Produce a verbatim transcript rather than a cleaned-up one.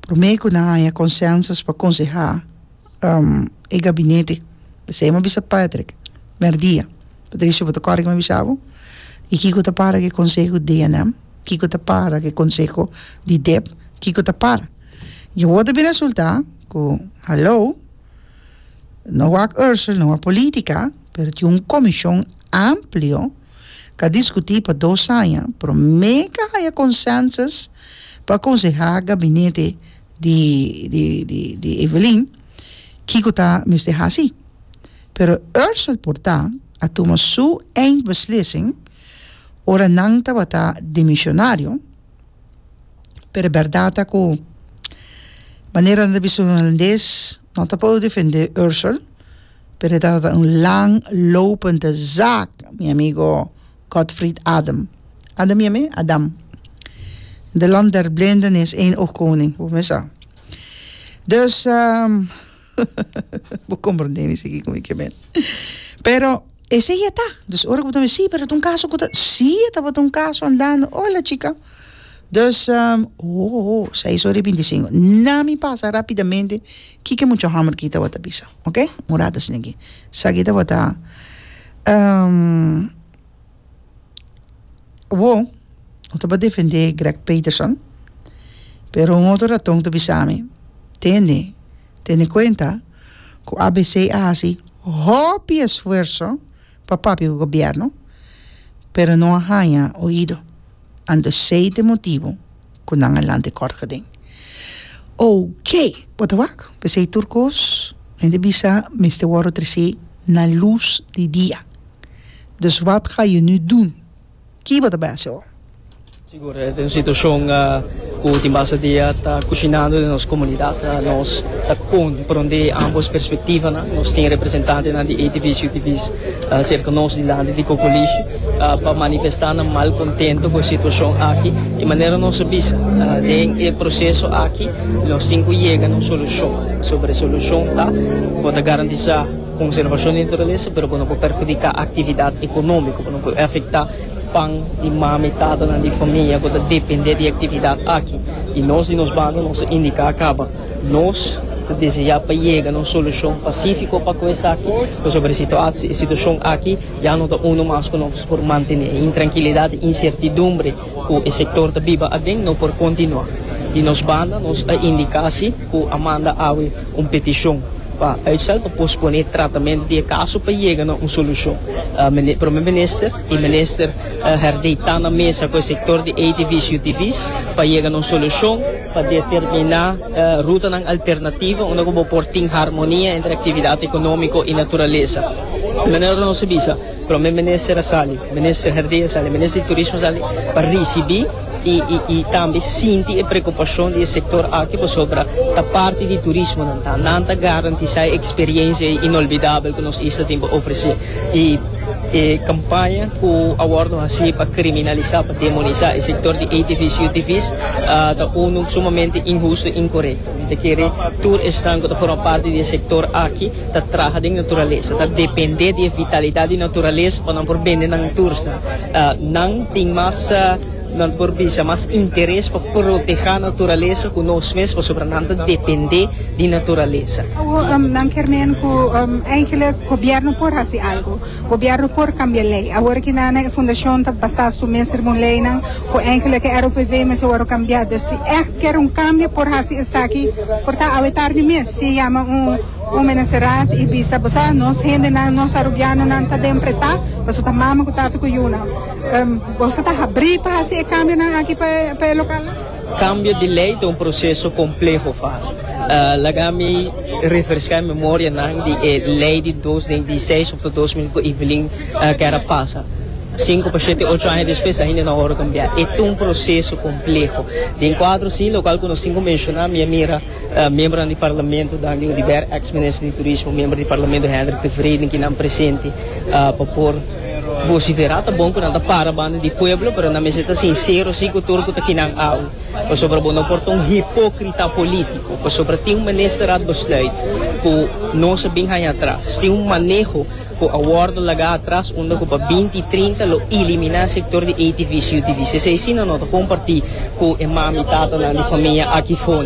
Rumei na haya consensus para aconselhar um, o gabinete. Você me bisa Patrick, merdia. Patrícia botou corre que me bisavo. E Kiko te para que conselho D N M, Kiko te para que conselho de D E P, Kiko te para. E o outro resulta que, hallo, não há Ursula, não há política, mas tem uma comissão ampla que discutir para dois anos, para mega haya consensus para aconselhar o gabinete de, de, de, de Evelyn, Kiko está me deixar assim. Pero Ursula porta a tomar sua eindbeslissing ora não estava demissionário, pero verdade que maneira de holandês não está para defender Ursula, pero estava um lang lopende zaak, meu amigo Gottfried Adam. Adam, je mee? Adam. De land der blinden is één oogkoning, hoe men zegt. Dus, um, vou compreender isso aqui como é que é. Pero, esse aí está. Dus, ora que eu sim, pero tem um caso que sim, estava um caso andando. Olha, chica. Dus, um, oh, oh, seis horas e vinte e cinco. Não me passa rapidamente. Que que muito hammer que estava a pisar, ok? Morada assim aqui. Sabe que estava a... Um, Wow, eu estava defender Greg Peterson, pero um outro ratão te bisame. Tene, tene conta que o A B C hace hopi esfuerzo para papi o governo, pero não haya oído. Ando sei de motivo que não alante corte. Ok, wat wak? We zijn turcos en de bisa mister Waro trece na luz de dia. Dus wat ga je nu doen? Que vai dar certo? Seguro, é uma situação que o Timbasa dia está cozinhando na nossa comunidade, nós está compreendendo ambas perspectivas, nós temos representantes na de A T V C U T Vs cerca nós de lá de Cocoliche para manifestar mal contento com a situação aqui e maneira nós visa tem o processo aqui nós temos que chegar a uma solução sobre a solução tá para garantizar conservação da natureza, mas não pode perjudicar a atividade econômica, não pode afetar pang di mamitado na di família que depende de atividade aqui e nós de nos bancos nós indica acaba nós desejar para chegar a uma solução pacífica para coisa aqui sobre a situação, a situação aqui já não está uno mais que nós por manter em tranquilidade incertidumbre o setor da viva adem não por continuar e nos banda nós indica assim que Amanda awe uma petição para uitstel para posponer tratamento de caso para chegar a uma solução. Uh, para o minister e o minister uh, herdeitar na mesa com o setor de A T V C U T Vs para chegar a uma solução para determinar a uh, ruta alternativa onde vamos pôr em harmonia entre atividade econômica e natureza. De maneira não se visa para o minister Sali, o minister herdeia Sali, o minister de turismo Sali para receber e, e, e também sentir a preocupação do setor aqui sobre a parte de turismo não está não está garantizar a experiência inolvidável que nós estamos a oferecer e a campanha que o acordo assim para criminalizar para demonizar o setor de A T V C U T Vs está uh, um sumamente injusto e incorreto de que tour estão que formam parte do setor aqui está traga de natureza está depender de vitalidade da natureza para não por vender na turista uh, não tem mais uh, não por visa mais interesse para proteger a natureza que nós mesmos sobre nada depender de natureza. Não querem que eigenlijk o governo por fazer algo, o governo por cambiar lei. Agora que na fundação está passando o ministro Monley não, que eigenlijk é o P V mas agora cambiar. Se echt quer um cambio por fazer isso aqui, por estar a vetar de mês, se chama um um meneserat e bisa bosa nós gente na nós arubiano não está de empretar, mas o tamama que está com yuna. Você está abrir para fazer cambio aqui para para local? Cambio de lei é um processo complexo, fala. Uh, Lagami refrescar a memória não de eh, lei de dois mil e dezesseis ou dois mil que Evelyn uh, que era passa. cinco para sete, oito anos depois ainda não hora cambiar. É um processo complexo. De enquadro, sim, local que nós temos que mencionar, minha mira, uh, membro do parlamento, Daniel Diber, ex-ministro de turismo, membro do parlamento, Hendrik de Vrede, que não presente uh, para pôr vociferar, tá bom que não está para a banda de pueblo, mas na mesa está sincero, sim, que o turco está aqui não há. Sobre o não porta um hipócrita político, sobre tem um ministro de besluit, que não se bem aí atrás, tem um manejo que o acordo lá atrás, onde para vinte e trinta, lo eliminar o setor de A T V C U T V. Se se não, não compartilhar com a mamitata na família aqui fora.